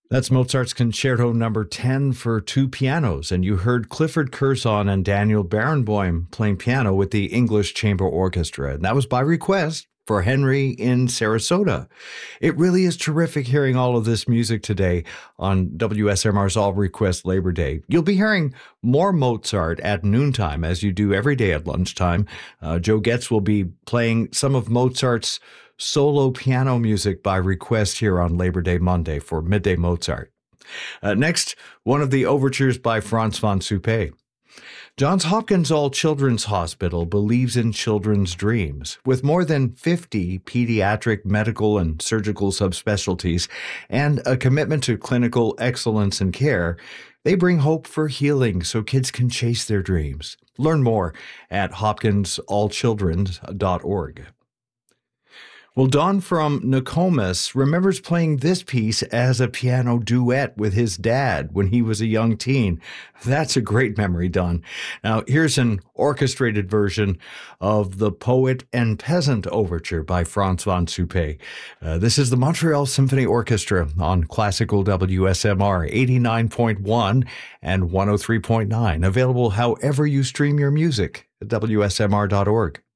That's Mozart's Concerto Number 10 for two pianos, and you heard Clifford Curzon and Daniel Barenboim playing piano with the English Chamber Orchestra, and that was by request for Henry in Sarasota. It really is terrific hearing all of this music today on WSMR's All Request Labor Day. You'll be hearing more Mozart at noontime, as you do every day at lunchtime. Joe Getz will be playing some of Mozart's solo piano music by request here on Labor Day Monday for Midday Mozart. Next, one of the overtures by Franz von Suppé. Johns Hopkins All Children's Hospital believes in children's dreams. With more than 50 pediatric, medical, and surgical subspecialties and a commitment to clinical excellence and care, they bring hope for healing so kids can chase their dreams. Learn more at hopkinsallchildren.org. Well, Don from Nokomis remembers playing this piece as a piano duet with his dad when he was a young teen. That's a great memory, Don. Now, here's an orchestrated version of the Poet and Peasant Overture by Franz von Suppé. This is the Montreal Symphony Orchestra on Classical WSMR 89.1 and 103.9, available however you stream your music at WSMR.org.